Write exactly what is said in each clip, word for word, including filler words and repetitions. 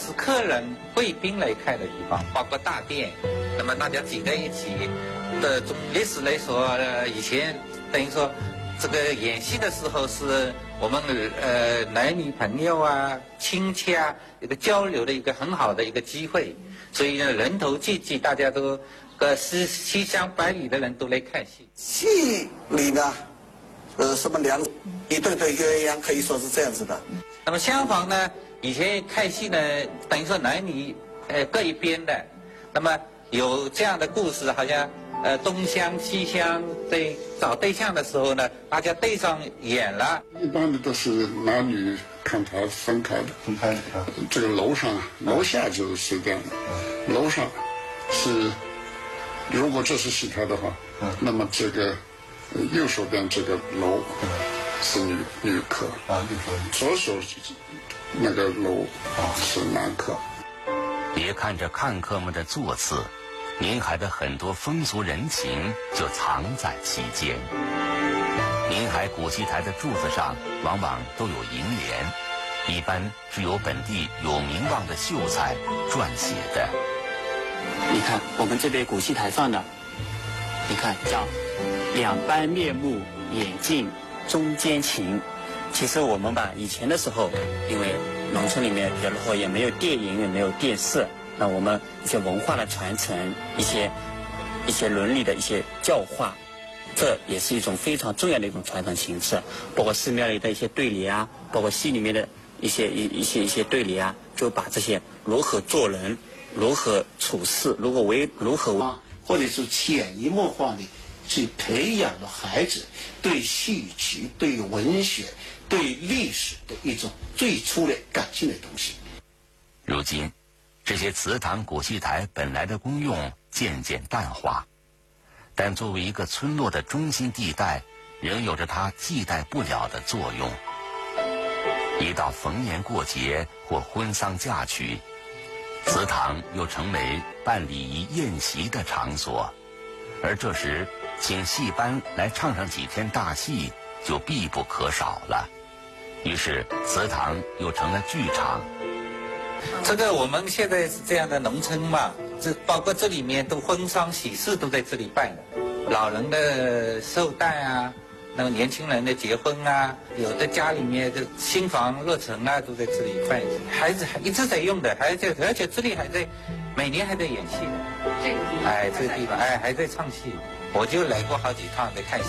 是客人贵宾来看的地方，包括大殿。那么大家挤在一起的，从历史来说，呃，以前等于说这个演戏的时候是我们呃男女朋友啊、亲戚啊一个交流的一个很好的一个机会，所以呢人头济济，大家都个西西厢百里的人都来看戏。 戏里呢，呃，什么两一对对鸳鸯，可以说是这样子的。 那么相反呢，以前看戏呢，等于说男女呃各一边的，那么有这样的故事，好像呃东厢西厢在找对象的时候呢，大家对上眼了。 一般的都是男女看台分开的， 分开的。 这个楼上、楼下就是这样的。楼上是，如果这是戏台的话，那么这个右手边这个楼是女女客啊，女客。左手那个楼是男客。 别看着看客们的座次，宁海的很多风俗人情就藏在其间。宁海古戏台的柱子上往往都有楹联，一般是由本地有名望的秀才撰写的。 你看我们这边古戏台上的，你看叫两般面目，眼镜中间情。其实我们吧，以前的时候，因为农村里面有时候也没有电影，也没有电视，那我们一些文化的传承，一些一些伦理的一些教化，这也是一种非常重要的一种传承形式。包括寺庙里的一些对联啊，包括戏里面的一些一一些一些对联啊，就把这些如何做人、如何处事、如何为如何啊，或者是潜移默化的去培养了孩子对戏曲、对文学、对历史的一种最初的感性的东西。 如今，这些祠堂古戏台本来的功用渐渐淡化，但作为一个村落的中心地带，仍有着它替代不了的作用。一到逢年过节或婚丧嫁娶，祠堂又成为办礼仪宴席的场所，而这时请戏班来唱上几天大戏就必不可少了。于是祠堂又成了剧场。 这个我们现在是这样的农村嘛，这包括这里面都婚丧喜事都在这里办，老人的寿诞啊，那么年轻人的结婚啊，有的家里面的新房落成啊，都在这里办，孩子还一直在用的，还在，而且这里还在每年还在演戏的。这个地方，哎，这个地方，哎，还在唱戏，我就来过好几趟在看戏。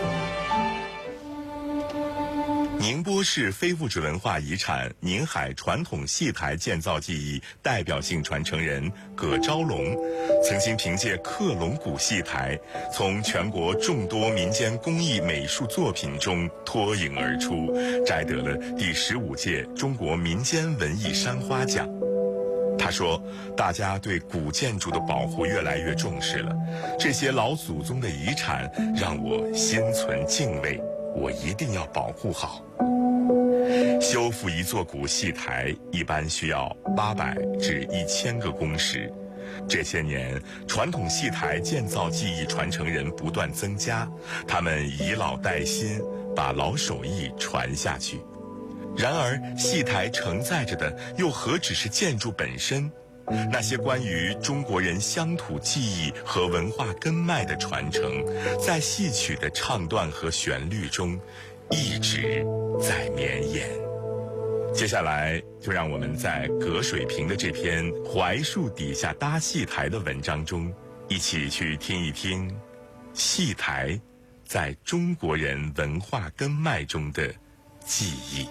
宁波市非物质文化遗产宁海传统戏台建造技艺代表性传承人葛昭龙，曾经凭借克隆古戏台，从全国众多民间工艺美术作品中脱颖而出，摘得了第十五届中国民间文艺山花奖。他说，大家对古建筑的保护越来越重视了，这些老祖宗的遗产让我心存敬畏，我一定要保护好。修复一座古戏台一般需要八百至一千个工时。这些年，传统戏台建造技艺传承人不断增加，他们以老带新，把老手艺传下去。然而，戏台承载着的又何止是建筑本身？那些关于中国人乡土记忆和文化根脉的传承，在戏曲的唱段和旋律中，一直在绵延。接下来，就让我们在葛水平的这篇《槐树底下搭戏台》的文章中，一起去听一听戏台在中国人文化根脉中的记忆。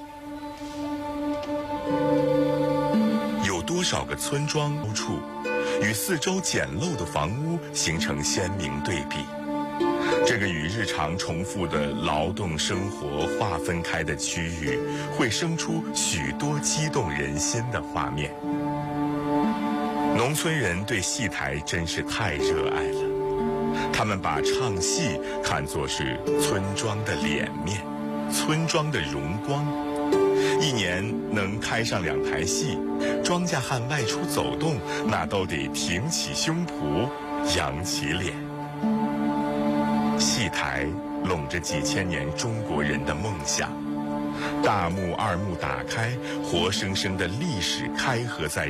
有多少个村庄处与四周简陋的房屋形成鲜明对比？这个与日常重复的劳动生活划分开的区域，会生出许多激动人心的画面。农村人对戏台真是太热爱了，他们把唱戏看作是村庄的脸面，村庄的荣光。一年能开上两台戏，庄稼汉外出走动，那都得挺起胸脯，扬起脸。戏台笼着几千年中国人的梦想，大幕二幕打开，活生生的历史开合在